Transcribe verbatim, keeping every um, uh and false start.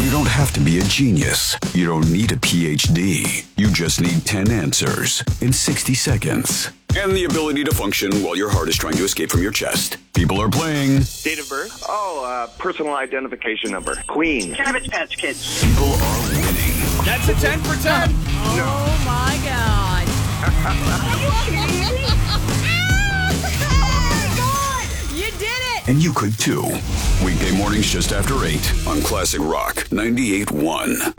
You don't have to be a genius. You don't need a P H D. You just need ten answers in sixty seconds. And the ability to function while your heart is trying to escape from your chest. People are playing. Date of birth? Oh, uh, personal identification number. Queen. Cabbage Patch Kids. People are winning. That's a ten for ten. Oh, my God. You did it. And you could too. Weekday mornings just after eight on Classic Rock ninety-eight point one.